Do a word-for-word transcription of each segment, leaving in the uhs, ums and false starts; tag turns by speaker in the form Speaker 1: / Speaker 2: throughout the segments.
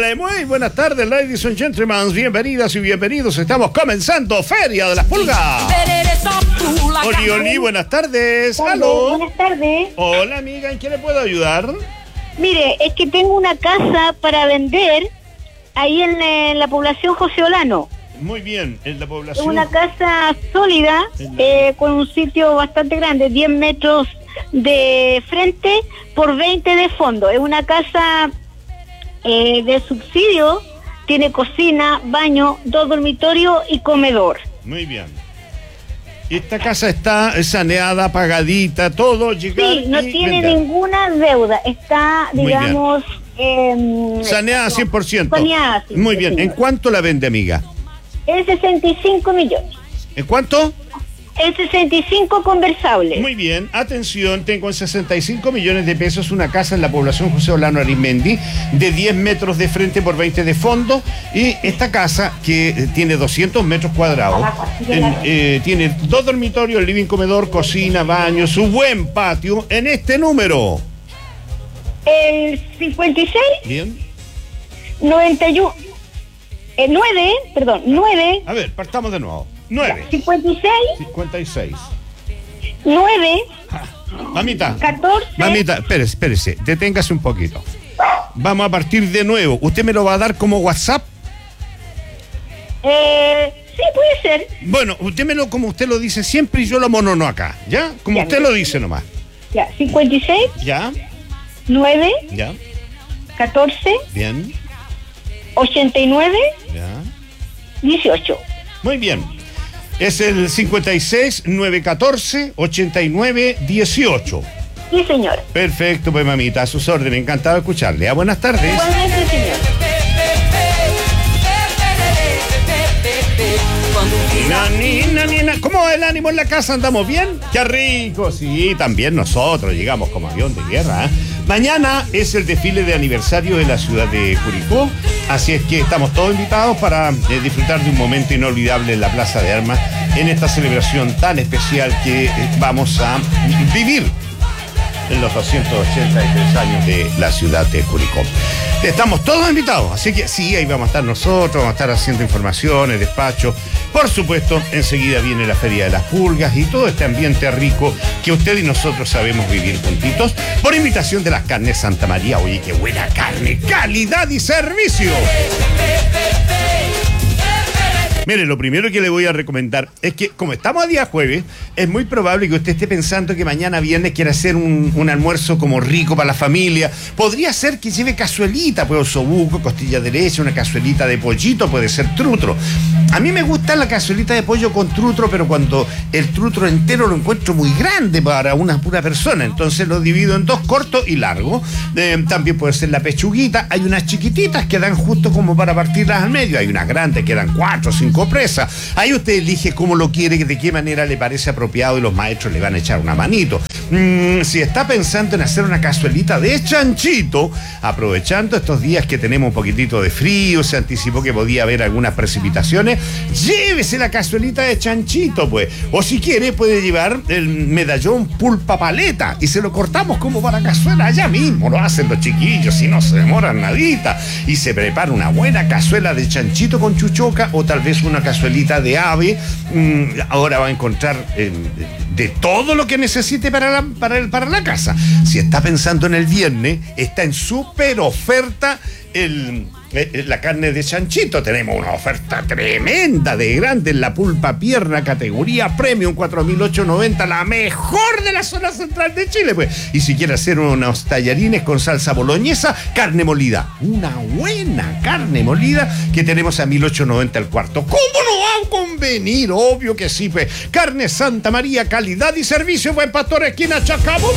Speaker 1: Hola, muy buenas tardes, ladies and gentlemen. Bienvenidas y bienvenidos. Estamos comenzando Feria de las Pulgas. Oli, Oli, buenas tardes. Aló.
Speaker 2: Buenas tardes.
Speaker 1: Hola, amiga, ¿en qué le puedo ayudar?
Speaker 2: Mire, es que tengo una casa para vender ahí en, en la población José Olano.
Speaker 1: Muy bien, en la
Speaker 2: Es
Speaker 1: población.
Speaker 2: una casa sólida, eh, con un sitio bastante grande, diez metros de frente por veinte de fondo. Es una casa eh, de subsidio, tiene cocina, baño, dos dormitorios y comedor.
Speaker 1: Muy bien. Esta casa está saneada, pagadita, todo llegar
Speaker 2: Sí, no
Speaker 1: y
Speaker 2: tiene
Speaker 1: vender.
Speaker 2: ninguna deuda, está,
Speaker 1: Muy bien.
Speaker 2: digamos... Eh,
Speaker 1: Saneada cien por ciento.
Speaker 2: Saneada, sí,
Speaker 1: Muy
Speaker 2: sí,
Speaker 1: bien.
Speaker 2: señor.
Speaker 1: ¿En cuánto la vende, amiga?
Speaker 2: En sesenta y cinco millones.
Speaker 1: ¿En cuánto?
Speaker 2: En sesenta y cinco conversables.
Speaker 1: Muy bien, atención, tengo en sesenta y cinco millones de pesos una casa en la población José Olano Arismendi de diez metros de frente por veinte de fondo, y esta casa que eh, tiene doscientos metros cuadrados, en, eh, tiene dos dormitorios, living, comedor, cocina, baño, su buen patio en este número.
Speaker 2: El cincuenta y seis,
Speaker 1: Bien,
Speaker 2: noventa y uno, eh, nueve, perdón, nueve,
Speaker 1: a ver, partamos de nuevo. nueve,
Speaker 2: cincuenta y seis,
Speaker 1: cincuenta y seis.
Speaker 2: nueve,
Speaker 1: Mamita,
Speaker 2: catorce.
Speaker 1: mamita, espérese, espérese, deténgase un poquito. Vamos a partir de nuevo. ¿Usted me lo va a dar como WhatsApp?
Speaker 2: Eh, sí, puede ser.
Speaker 1: Bueno, usted me lo, como usted lo dice siempre, y yo lo monono acá, ¿ya? Como
Speaker 2: Ya,
Speaker 1: usted
Speaker 2: mire.
Speaker 1: lo dice nomás.
Speaker 2: Ya, cincuenta y seis,
Speaker 1: ¿Ya?
Speaker 2: nueve,
Speaker 1: ¿Ya?
Speaker 2: catorce,
Speaker 1: Bien.
Speaker 2: ochenta y nueve,
Speaker 1: ¿Ya?
Speaker 2: dieciocho.
Speaker 1: Muy bien. Es el cincuenta y seis, nueve catorce, ochenta y nueve, dieciocho.
Speaker 2: Sí, señor.
Speaker 1: Perfecto, pues mamita, a sus órdenes. Encantado de escucharle. Ah, buenas tardes.
Speaker 2: Igualmente, señor.
Speaker 1: Nina, nina, nina. ¿Cómo va el ánimo en la casa? ¿Andamos bien? ¡Qué rico! Sí, también nosotros llegamos como avión de guerra, ¿eh? Mañana es el desfile de aniversario de la ciudad de Curicó, así es que estamos todos invitados para eh, disfrutar de un momento inolvidable en la Plaza de Armas, en esta celebración tan especial que eh, vamos a vivir en los doscientos ochenta y tres años de la ciudad de Curicó. Estamos todos invitados, así que sí, ahí vamos a estar nosotros, vamos a estar haciendo informaciones, despachos. Por supuesto, enseguida viene la Feria de las Pulgas y todo este ambiente rico que usted y nosotros sabemos vivir juntitos, por invitación de las Carnes Santa María. Oye, qué buena carne, calidad y servicio. Mire, lo primero que le voy a recomendar es que, como estamos a día jueves, es muy probable que usted esté pensando que mañana viernes quiere hacer un, un almuerzo como rico para la familia. Podría ser que lleve cazuelita, pues osobuco, costilla derecha, una cazuelita de pollito, puede ser trutro. A mí me gusta la cazuelita de pollo con trutro, pero cuando el trutro entero lo encuentro muy grande para una pura persona, entonces lo divido en dos, corto y largo. Eh, también puede ser la pechuguita. Hay unas chiquititas que dan justo como para partirlas al medio. Hay unas grandes que dan cuatro o cinco presa. Ahí usted elige cómo lo quiere, de qué manera le parece apropiado, y los maestros le van a echar una manito. Mm, si está pensando en hacer una cazuelita de chanchito, aprovechando estos días que tenemos un poquitito de frío, se anticipó que podía haber algunas precipitaciones, llévese la cazuelita de chanchito, pues. O si quiere, puede llevar el medallón pulpa paleta y se lo cortamos como para cazuela allá mismo. Lo hacen los chiquillos y no se demoran nadita. Y se prepara una buena cazuela de chanchito con chuchoca, o tal vez una cazuelita de ave. Mm, ahora va a encontrar eh, de todo lo que necesite para la, para, el, para la casa. Si está pensando en el viernes, está en súper oferta el... la carne de chanchito. Tenemos una oferta tremenda de grande en la pulpa pierna, categoría premium, cuatro mil ochocientos noventa, la mejor de la zona central de Chile, pues. Y si quiere hacer unos tallarines con salsa boloñesa, carne molida, una buena carne molida que tenemos a mil ochocientos noventa el cuarto. ¿Cómo no va a convenir? Obvio que sí, pues. Carne Santa María, calidad y servicio. Buen Pastor, esquina Chacabuco.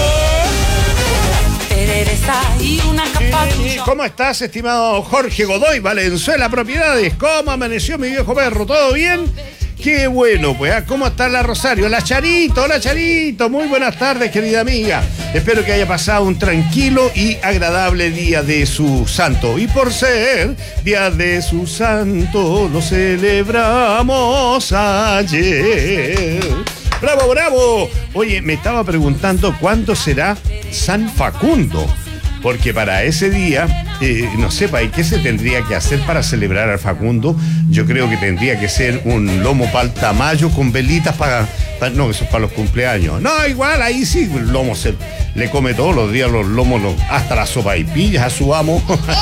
Speaker 3: Y una
Speaker 1: Sí, ¿cómo estás, estimado Jorge Godoy Valenzuela Propiedades? ¿Cómo amaneció mi viejo perro? ¿Todo bien? Qué bueno, pues. ¿eh? ¿Cómo está la Rosario? La Charito, hola Charito. Muy buenas tardes, querida amiga. Espero que haya pasado un tranquilo y agradable día de su santo. Y por ser día de su santo, lo celebramos ayer. ¡Bravo, bravo! Oye, me estaba preguntando cuándo será San Facundo. porque para ese día, eh, no sé, ¿y qué se tendría que hacer para celebrar al Facundo? Yo creo que tendría que ser un lomo paltamayo con velitas para... Pa, no, eso es para los cumpleaños. No, igual, ahí sí, el lomo se le come todos los días los lomos, los, hasta las sopaipillas a su amo.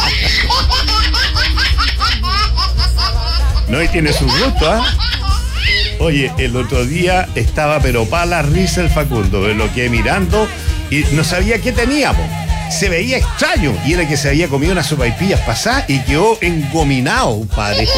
Speaker 1: No, y tiene su gusto, ¿ah? ¿eh? Oye, el otro día estaba pero para la risa el Facundo, me lo quedé mirando y no sabía qué teníamos. Se veía extraño y era que se había comido unas sopaipillas pasadas y quedó engominado, padre.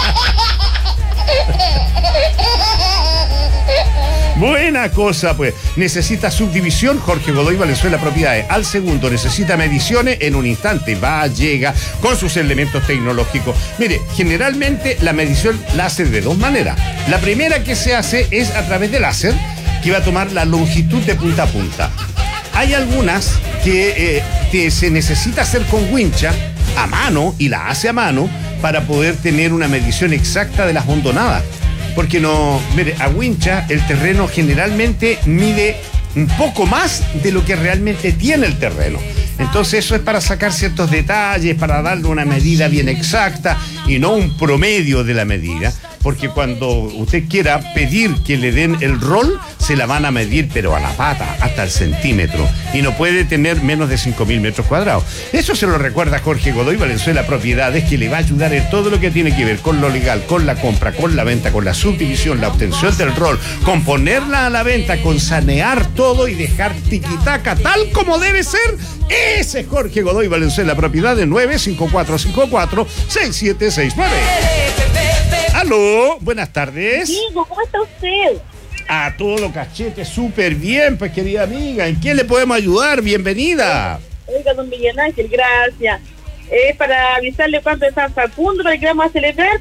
Speaker 1: Buena cosa, pues. Necesita subdivisión, Jorge Godoy Valenzuela Propiedades. Al segundo, necesita mediciones, en un instante va, llega, con sus elementos tecnológicos. Mire, generalmente la medición la hace de dos maneras. La primera que se hace es a través de láser, que va a tomar la longitud de punta a punta. Hay algunas que, eh, que se necesita hacer con wincha a mano, y la hace a mano, para poder tener una medición exacta de las hondonadas. Porque no, mire, a wincha el terreno generalmente mide un poco más de lo que realmente tiene el terreno. Entonces eso es para sacar ciertos detalles, para darle una medida bien exacta y no un promedio de la medida. Porque cuando usted quiera pedir que le den el rol, se la van a medir pero a la pata, hasta el centímetro. Y no puede tener menos de cinco mil metros cuadrados. Eso se lo recuerda Jorge Godoy Valenzuela Propiedades, que le va a ayudar en todo lo que tiene que ver con lo legal, con la compra, con la venta, con la subdivisión, la obtención del rol, con ponerla a la venta, con sanear todo y dejar tiquitaca tal como debe ser. Ese es Jorge Godoy Valenzuela Propiedades, nueve cinco cuatro cinco cuatro seis siete seis nueve. Aló, buenas tardes.
Speaker 2: Digo, ¿cómo está usted?
Speaker 1: A todo cachete, súper bien, pues querida amiga. ¿En qué le podemos ayudar? Bienvenida.
Speaker 4: Oiga, don Miguel Ángel, gracias. Es para avisarle cuándo es San Facundo, para que vamos a celebrar.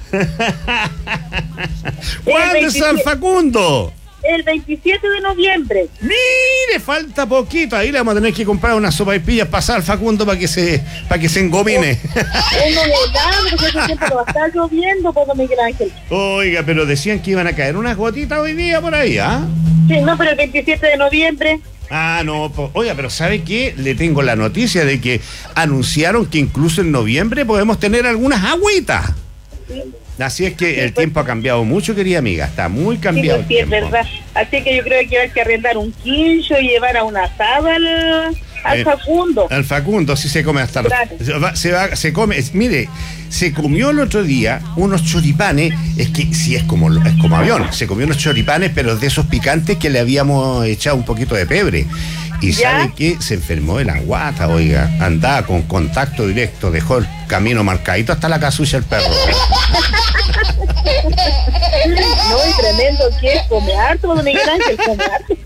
Speaker 1: ¿Cuándo es San Facundo?
Speaker 4: El veintisiete de noviembre.
Speaker 1: Mire, falta poquito. Ahí le vamos a tener que comprar unas sopaipillas pasar al Facundo para que se para que se engomine.
Speaker 4: Uno de helado, porque ese tiempo lo va a estar lloviendo, por don Miguel Ángel.
Speaker 1: Oiga, pero decían que iban a caer unas gotitas hoy día por ahí, ¿ah?
Speaker 4: Sí, no, pero el veintisiete de noviembre.
Speaker 1: Ah, no, po, oiga, pero ¿sabe qué? Le tengo la noticia de que anunciaron que incluso en noviembre podemos tener algunas agüitas.
Speaker 4: Sí.
Speaker 1: Así es que
Speaker 4: sí,
Speaker 1: el
Speaker 4: pues,
Speaker 1: tiempo ha cambiado mucho, querida amiga. Está muy cambiado.
Speaker 4: Sí, pues, sí,
Speaker 1: el tiempo.
Speaker 4: es verdad. Así que yo creo que hay que arrendar un quincho y llevar a un asado al, al
Speaker 1: Eh,
Speaker 4: Facundo.
Speaker 1: Al Facundo, sí se come hasta los...
Speaker 4: Claro.
Speaker 1: Se va, se va, se come, es- mire, se comió el otro día unos choripanes, es que sí es como, es como avión, se comió unos choripanes, pero de esos picantes que le habíamos echado un poquito de pebre. Y
Speaker 4: ¿Ya?
Speaker 1: sabe que se enfermó de la guata, oiga, andaba con contacto directo, dejó el camino marcadito hasta la casucha el perro.
Speaker 4: No, y tremendo que es, come harto, don Miguel Ángel, come harto.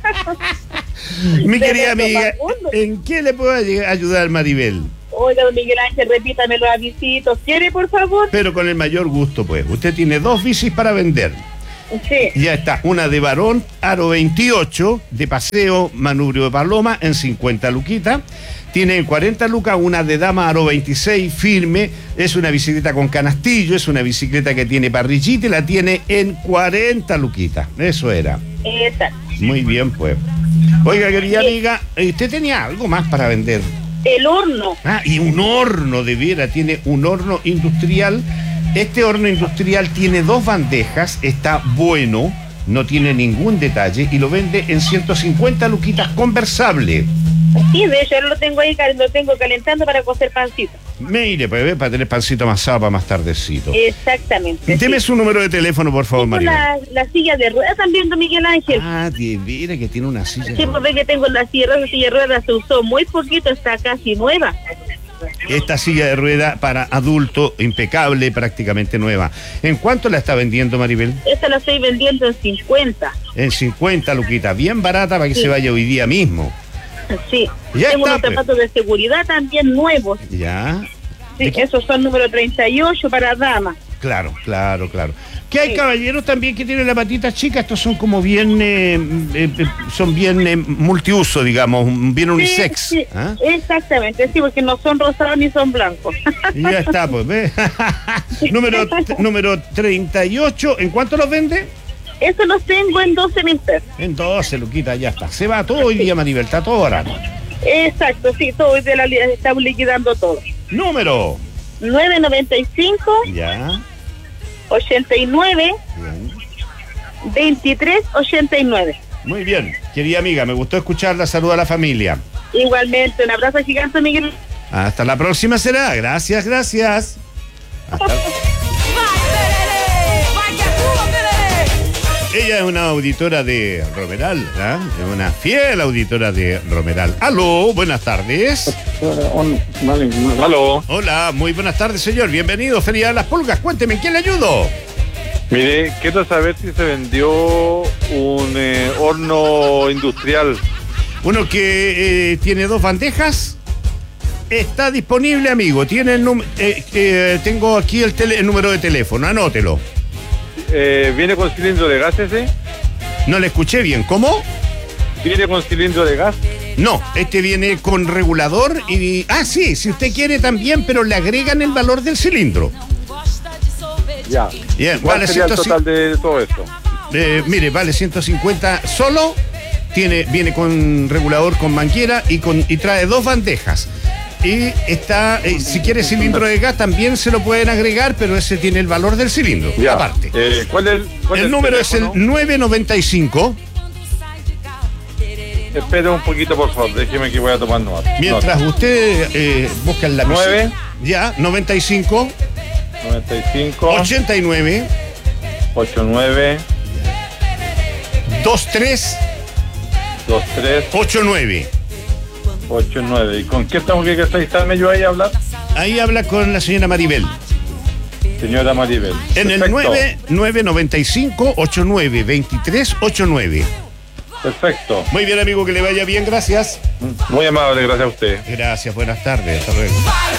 Speaker 1: Mi querida
Speaker 4: Tremendo
Speaker 1: amiga,
Speaker 4: Facundo.
Speaker 1: ¿en qué le puedo ay- ayudar, Maribel?
Speaker 4: Oiga, don Miguel Ángel, repítame los avisitos. ¿Quiere, por favor?
Speaker 1: Pero con el mayor gusto, pues. Usted tiene dos bicis para vender.
Speaker 4: Sí.
Speaker 1: Ya está, una de varón, aro veintiocho, de paseo, manubrio de paloma, en cincuenta luquitas. Tiene en cuarenta lucas una de dama, aro veintiséis, firme. Es una bicicleta con canastillo, es una bicicleta que tiene parrillita y la tiene en cuarenta luquitas. Eso era.
Speaker 4: Exacto.
Speaker 1: Muy bien, pues. Oiga, querida
Speaker 4: Sí.
Speaker 1: amiga, ¿usted tenía algo más para vender?
Speaker 4: El horno.
Speaker 1: Ah, y un horno de veras, tiene un horno industrial. Este horno industrial tiene dos bandejas, está bueno, no tiene ningún detalle y lo vende en ciento cincuenta luquitas conversable.
Speaker 4: Sí, de hecho, ahora lo tengo ahí, cal- lo tengo calentando para cocer pancito.
Speaker 1: Mire, pues, ve, para tener pancito amasado para más tardecito.
Speaker 4: Exactamente.
Speaker 1: Deme
Speaker 4: sí.
Speaker 1: su número de teléfono, por favor,
Speaker 4: Tengo
Speaker 1: María.
Speaker 4: la, la silla de ruedas también, don Miguel Ángel.
Speaker 1: Ah, de veras que tiene una silla.
Speaker 4: Sí, pues ve que tengo la silla de ruedas, la silla de ruedas se usó muy poquito, está casi nueva.
Speaker 1: Esta silla de rueda para adulto, impecable, prácticamente nueva. ¿En cuánto la está vendiendo, Maribel?
Speaker 4: Esta la estoy vendiendo en cincuenta.
Speaker 1: En cincuenta luquitas, bien barata para que
Speaker 4: Sí.
Speaker 1: se vaya hoy día mismo.
Speaker 4: Sí.
Speaker 1: Ya
Speaker 4: tengo
Speaker 1: está,
Speaker 4: unos
Speaker 1: pues.
Speaker 4: zapatos de seguridad también nuevos.
Speaker 1: Ya.
Speaker 4: Sí,
Speaker 1: ¿De qué?
Speaker 4: esos son número treinta y ocho para damas.
Speaker 1: Claro, claaro, claro. Que hay
Speaker 4: Sí.
Speaker 1: caballeros también que tienen la patita chica, estos son como bien, eh, eh, eh, son bien eh, multiuso, digamos, bien unisex.
Speaker 4: Sí, sí,
Speaker 1: ¿Ah?
Speaker 4: exactamente, sí, porque no son rosados ni son blancos.
Speaker 1: Y ya está, pues, ¿ves? número, número treinta y ocho, ¿en cuánto los vende?
Speaker 4: Eso los tengo en doce mil pesos.
Speaker 1: En doce, Luquita, ya está. Se va todo hoy día, Maribel, está todo barato.
Speaker 4: Exacto, sí, todo de la, estamos liquidando todo.
Speaker 1: Número.
Speaker 4: nueve noventa y cinco,
Speaker 1: Ya.
Speaker 4: ochenta y nueve,
Speaker 1: Bien.
Speaker 4: veintitrés ochenta y nueve.
Speaker 1: Muy bien, querida amiga, me gustó escucharla. Saluda a la familia.
Speaker 4: Igualmente, un abrazo gigante, Miguel.
Speaker 1: Hasta la próxima será. Gracias, gracias. Hasta... Ella es una auditora de Romeral, ¿eh? Es una fiel auditora de Romeral. Aló, buenas tardes.
Speaker 5: Aló.
Speaker 1: Hola, muy buenas tardes, señor. Bienvenido, Feria de las Pulgas. Cuénteme, ¿en quién le ayudo?
Speaker 5: Mire, quiero saber si se vendió un eh, horno industrial.
Speaker 1: Uno que eh, tiene dos bandejas. Está disponible, amigo. Tiene el num- eh, eh, tengo aquí el, tele- el número de teléfono. Anótelo.
Speaker 5: Eh, ¿Viene con cilindro de gas ese?
Speaker 1: No le escuché bien. ¿Cómo?
Speaker 5: ¿Viene con cilindro de gas?
Speaker 1: No, este viene con regulador y... Ah, sí, si usted quiere también, pero le agregan el valor del cilindro.
Speaker 5: Ya.
Speaker 1: Bien,
Speaker 5: ¿Cuál
Speaker 1: vale
Speaker 5: sería el
Speaker 1: ciento
Speaker 5: total de todo esto?
Speaker 1: Eh, mire, vale ciento cincuenta solo. Tiene, viene con regulador, con manguera y, con, y trae dos bandejas. Y está, eh, si quiere cilindro de gas, también se lo pueden agregar, pero ese tiene el valor del cilindro,
Speaker 5: Ya.
Speaker 1: aparte.
Speaker 5: Eh, ¿Cuál es cuál
Speaker 1: El
Speaker 5: es
Speaker 1: número es el
Speaker 5: teléfono?
Speaker 1: nueve noventa y cinco.
Speaker 5: Espere un poquito, por favor. Déjeme que voy a tomar nota.
Speaker 1: Mientras
Speaker 5: Nota.
Speaker 1: usted eh, busca el lápiz.
Speaker 5: Nueve.
Speaker 1: Ya, noventa y cinco,
Speaker 5: noventa y cinco,
Speaker 1: ochenta y nueve,
Speaker 5: ochenta y nueve,
Speaker 1: veintitrés,
Speaker 5: veintitrés,
Speaker 1: ochenta y nueve.
Speaker 5: ochenta y nueve. ¿Y con qué estamos que estarme yo ahí a hablar?
Speaker 1: Ahí habla con la señora Maribel.
Speaker 5: Señora Maribel.
Speaker 1: En el
Speaker 5: Perfecto.
Speaker 1: nueve nueve noventa y cinco, ochenta y nueve, veintitrés, ochenta y nueve.
Speaker 5: Perfecto.
Speaker 1: Muy bien, amigo, que le vaya bien, gracias.
Speaker 5: Muy amable, gracias a usted.
Speaker 1: Gracias, buenas tardes, hasta luego.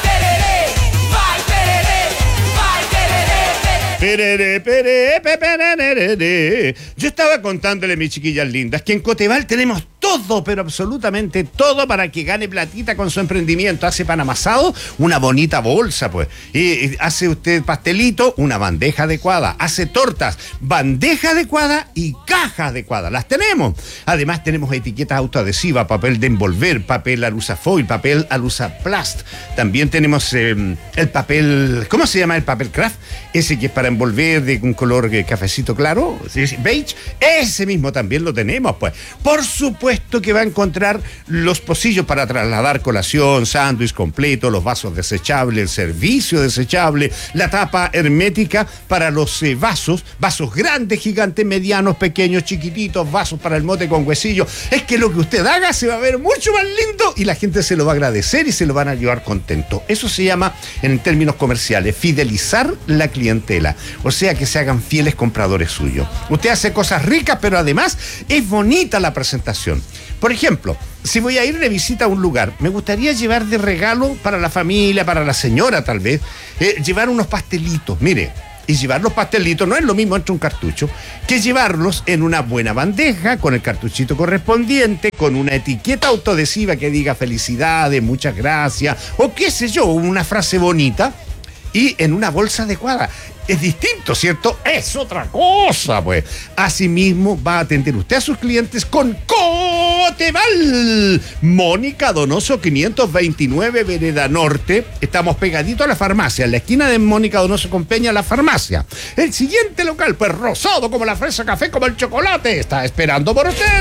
Speaker 1: Perere, pere, pe, perere. Yo estaba contándole, mis chiquillas lindas, que en Coteval tenemos todo, pero absolutamente todo para que gane platita con su emprendimiento. Hace pan amasado, una bonita bolsa, pues. Y, y hace usted pastelito, una bandeja adecuada. Hace tortas, bandeja adecuada y caja adecuada. Las tenemos. Además tenemos etiquetas autoadhesivas, papel de envolver, papel alusafoil, papel alusaplast. También tenemos eh, el papel, ¿cómo se llama el papel craft? Ese que es para envolver de un color eh, cafecito claro, ¿sí? Beige. Ese mismo también lo tenemos, pues. Por supuesto que va a encontrar los pocillos para trasladar colación, sándwich completo, los vasos desechables, el servicio desechable, la tapa hermética para los eh, vasos, vasos grandes, gigantes, medianos, pequeños, chiquititos, vasos para el mote con huesillo. Es que lo que usted haga se va a ver mucho más lindo y la gente se lo va a agradecer y se lo van a llevar contento. Eso se llama, en términos comerciales, fidelizar la clientela. O sea, que se hagan fieles compradores suyos. Usted hace cosas ricas, pero además es bonita la presentación. Por ejemplo, si voy a ir de visita a un lugar, me gustaría llevar de regalo para la familia, para la señora tal vez, eh, llevar unos pastelitos, mire, y llevar los pastelitos no es lo mismo entre un cartucho que llevarlos en una buena bandeja con el cartuchito correspondiente, con una etiqueta autoadhesiva que diga felicidades, muchas gracias, o qué sé yo, una frase bonita, y en una bolsa adecuada. Es distinto, ¿cierto? Es otra cosa, pues. Asimismo, va a atender usted a sus clientes con Coteval. Mónica Donoso quinientos veintinueve, Vereda Norte. Estamos pegaditos a la farmacia, en la esquina de Mónica Donoso con Peña, la farmacia. El siguiente local, pues rosado como la fresa, café como el chocolate, está esperando por usted.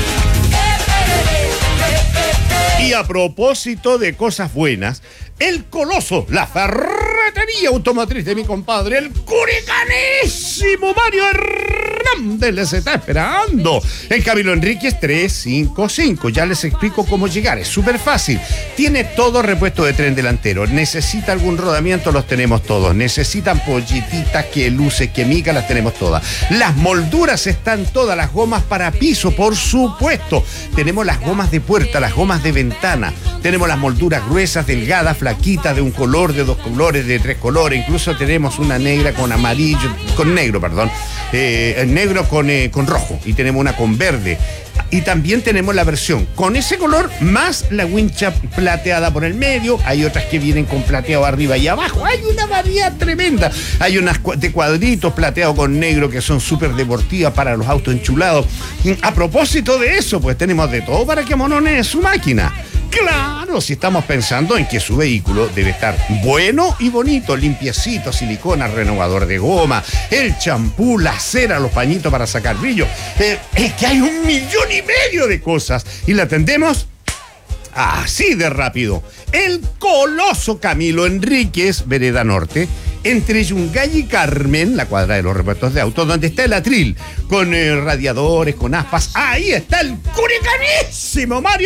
Speaker 1: Y a propósito de cosas buenas, el Coloso, la ferretería automotriz de mi compadre, el curicanísimo Mario Hernández, les está esperando. En Camilo Enríquez trescientos cincuenta y cinco. Ya les explico cómo llegar. Es súper fácil. Tiene todo repuesto de tren delantero. Necesita algún rodamiento, los tenemos todos. Necesitan polletitas, que luces, que mica, las tenemos todas. Las molduras están todas. Las gomas para piso, por supuesto. Tenemos las gomas de puerta, las gomas de ventana. Tenemos las molduras gruesas, delgadas, flaquitas, de un color, de dos colores, de tres colores. Incluso tenemos una negra con amarillo, con negro, perdón. Eh, negro con, eh, con rojo. Y tenemos una con verde. Y también tenemos la versión con ese color más la wincha plateada por el medio. Hay otras que vienen con plateado arriba y abajo. Hay una variedad tremenda. Hay unas de cuadritos plateado con negro que son súper deportivas para los autos enchulados. A propósito de eso, pues tenemos de todo para que amonone su máquina. Claro, si estamos pensando en que su vehículo debe estar bueno y bonito, limpiecito, silicona, renovador de goma, el champú, la cera, los pañitos para sacar brillo. Eh, es que hay un millón y medio de cosas y la atendemos así de rápido. El Coloso Camilo Enríquez, Vereda Norte, entre Yungay y Carmen, la cuadra de los repuestos de autos, donde está el atril, con eh, radiadores, con aspas. Ahí está el curicanísimo Mario.